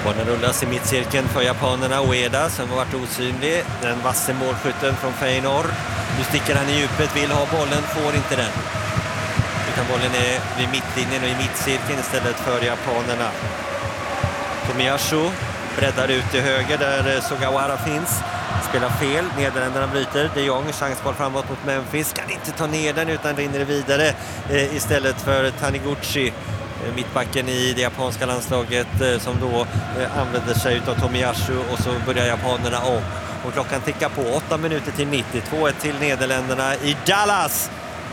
Bollen rullas i mittcirkeln för japanerna. Ueda som har varit osynlig. Den vasse målskytten från Feyenoord. Nu sticker han i djupet, vill ha bollen, får inte den. Utan bollen är vid mittlinjen och i mittcirkeln istället för japanerna. Tomiyasu breddar ut till höger där Sugawara finns. Spelar fel, Nederländerna bryter. De Jong, chansboll framåt mot Memphis. Kan inte ta ner den utan rinner vidare istället för Taniguchi. Mittbacken i det japanska landslaget som då använder sig av Tomiyasu och så börjar japanerna om. Och klockan tickar på, 8 minuter till 90. 2-1 till Nederländerna i Dallas.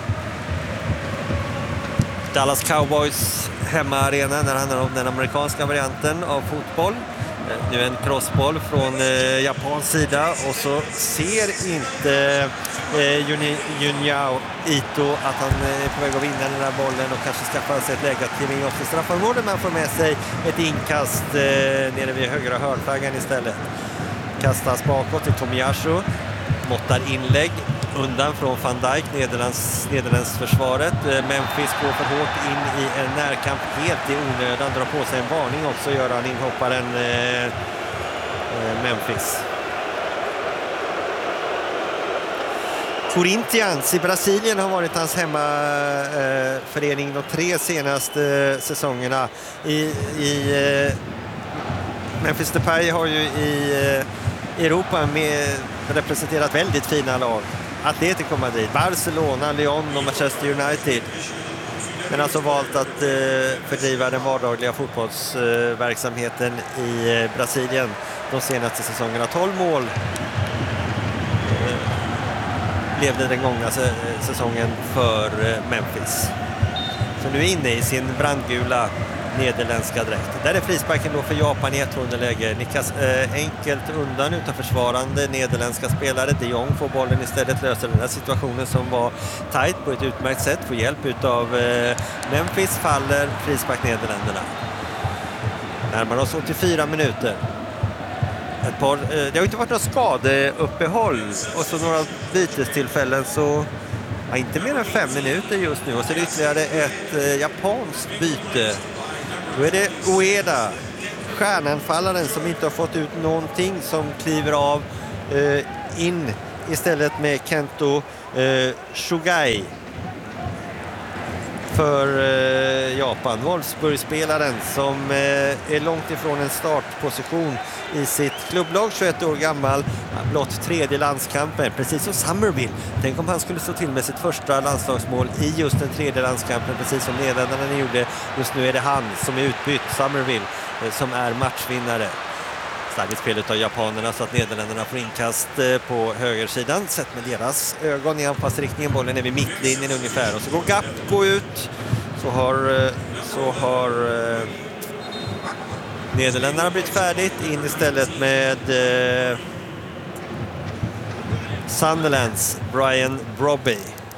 Dallas Cowboys hemmaarena när det handlar om den amerikanska varianten av fotboll. Nu en crossboll från Japans sida och så ser inte Junyao Ito att han är på väg att vinna den där bollen och kanske skaffa sig ett läge att kliva in också i straffområdet, men får med sig ett inkast nere vid högra hörnflaggan istället. Kastas bakåt till Tomiyasu, måttar inlägg undan från Van Dijk, Nederländs försvaret. Memphis går för hårt in i en närkamp helt i onödan, drar på sig en varning också, gör han inhopparen Memphis. Corinthians i Brasilien har varit hans hemmaförening de 3 senaste säsongerna. Memphis Depay har ju i Europa representerat väldigt fina lag. Atletico Madrid, Barcelona, Lyon och Manchester United. Men alltså valt att fördriva den vardagliga fotbollsverksamheten i Brasilien de senaste säsongerna. 12 mål blev det den gångna säsongen för Memphis. Så nu är inne i sin brandgula nederländska dräkt. Där är frisparken då för Japan i ett underläge. Nickas enkelt undan utan försvarande nederländska spelare. De Jong får bollen istället, löser den här situationen som var tajt på ett utmärkt sätt. Får hjälp utav Memphis, faller frispark Nederländerna. Närmar oss 84 minuter. Det har inte varit några skadeuppehåll och så några bytestillfällen, så inte mer än 5 minuter just nu. Och så är det ytterligare ett japanskt byte. Då är det Ueda, stjärnanfallaren som inte har fått ut någonting, som kliver av in istället med Kento Shogai för Japan. Wolfsburg-spelaren som är långt ifrån en startposition i sitt klubblag, 21 år gammal, blott 3:e landskampen, precis som Summerville. Tänk om han skulle stå till med sitt första landslagsmål i just den 3:e landskampen, precis som Nederländerna gjorde. Just nu är det han som är utbytt, Summerville, som är matchvinnare. Starkt spel av japanerna så att Nederländerna får inkast på högersidan. Sett med deras ögon i anpassriktningen. Bollen är vid mittlinjen ungefär. Och så går Gapko ut. Så har Nederländerna blivit färdigt. In istället med Sunderlands Brian Brobby.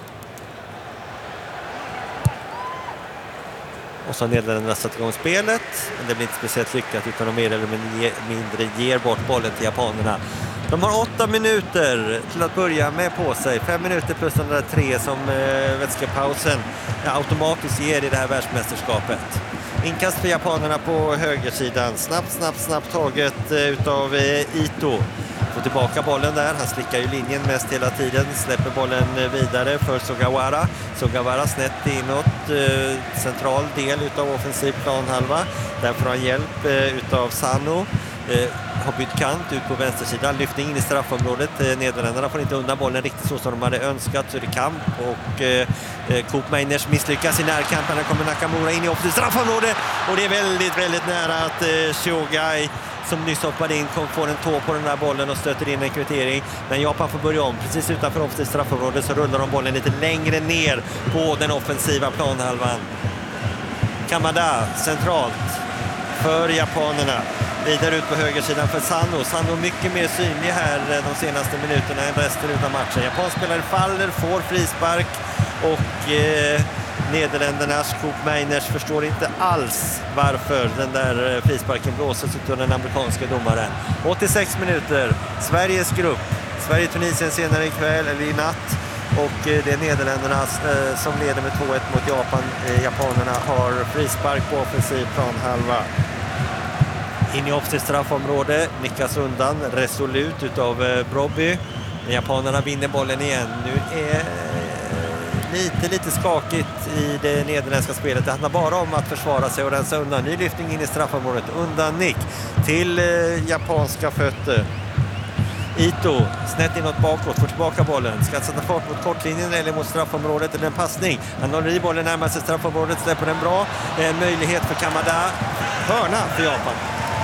Och så har Nederländerna satt igång spelet. Men det blir inte speciellt lyckat, utan de mer eller mindre ger bort bollen till japanerna. De har 8 minuter till att börja med på sig. 5 minuter plus de där 3 som vätskepausen automatiskt ger i det här världsmästerskapet. Inkast för japanerna på högersidan. Snabbt taget utav Ito. Får tillbaka bollen där. Han slickar ju linjen mest hela tiden. Släpper bollen vidare för Sugawara. Sugawara snett inåt. Central del utav offensiv planhalva. Där får han hjälp utav Sano. Har bytt kant ut på vänstersidan. Lyfter in i straffområdet. Nederländerna får inte undan bollen riktigt så som de hade önskat. Så är det kamp. Och Koopmeiners misslyckas i närkampen. Här kommer Nakamura in i offensivt straffområde. Och det är väldigt nära att Shogai, som nyss hoppade in, får en tå på den där bollen och stöter in en kvittering. Men Japan får börja om. Precis utanför offensivt straffområde så rullar de bollen lite längre ner på den offensiva planhalvan. Kamada centralt för japanerna. Vidare ut på högersidan för Sano mycket mer synlig här de senaste minuterna än resten av matchen. Japanspelare faller, får frispark och Nederländernas Koopmeiners förstår inte alls varför den där frisparken blåses av den amerikanska domaren. 86 minuter, Sveriges grupp. Sverige-Tunisien senare ikväll eller i natt. Och det är Nederländerna som leder med 2-1 mot Japan. Japanerna har frispark på offensiv planhalva. In i offside straffområde, nickas undan resolut utav Brobbey. Japanerna vinner bollen igen. Nu är lite skakigt i det nederländska spelet. Det handlar bara om att försvara sig och rensa undan. Ny lyftning in i straffområdet. Undan nick till japanska fötter. Ito snett inåt bakåt, får tillbaka bollen. Ska sätta fart mot kortlinjen eller mot straffområdet eller en passning. Han håller i bollen närmare sig straffområdet, släpper den bra. En möjlighet för Kamada. Hörna för Japan.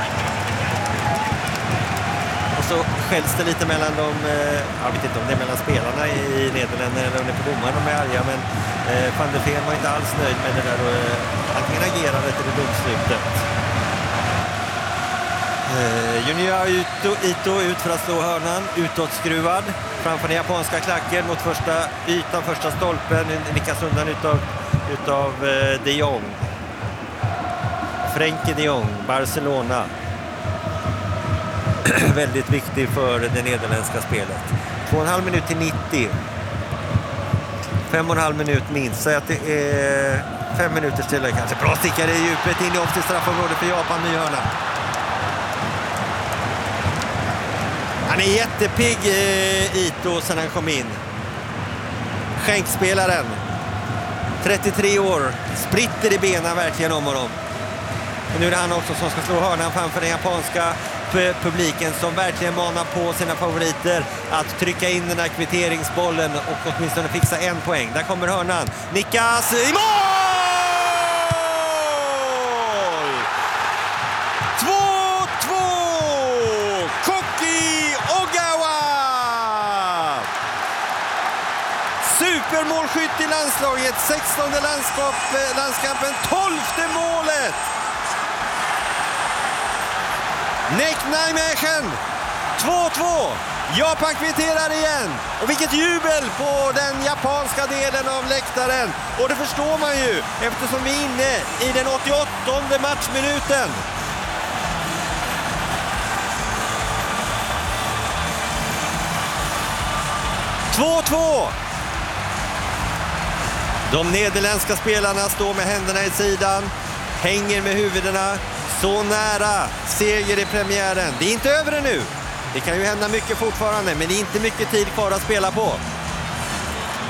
Och så skälls det lite mellan de, jag vet inte om det är mellan spelarna i Nederländerna eller om det är på domaren, de är arga, men Van der Ven var inte alls nöjd med det där och antingen agerade till det domslutet. Junior Ito ut för att slå hörnan, utåtskruvad framför den japanska klacken mot första stolpen, nickas undan utav de Jong. Frenkie de Jong, Barcelona. Väldigt viktig för det nederländska spelet. 2,5 minut till 90. 5,5 minut minst. Så att det är 5 minuter till kanske. Bra stickare i djupet in i offside straffområdet för Japan, ny hörna. Han är jättepigg Ito sen han kom in. Skänkspelaren. 33 år. Spritter i benen verkligen om honom. Och nu är det han också som ska slå hörnan framför den japanska publiken som verkligen manar på sina favoriter att trycka in den här kvitteringsbollen och åtminstone fixa en poäng. Där kommer hörnan. Nickas i mål! 2-2! Koki Ogawa! Supermålskytt i landslaget. 16:e landskampen. 12:e målet! Nick Nijmegen, 2-2. Japan kvitterar igen. Och vilket jubel på den japanska delen av läktaren. Och det förstår man ju eftersom vi är inne i den 88:e matchminuten. De nederländska spelarna står med händerna i sidan, hänger med huvudena. Så nära seger i premiären. Det är inte över nu. Det kan ju hända mycket fortfarande, men det är inte mycket tid kvar att spela på.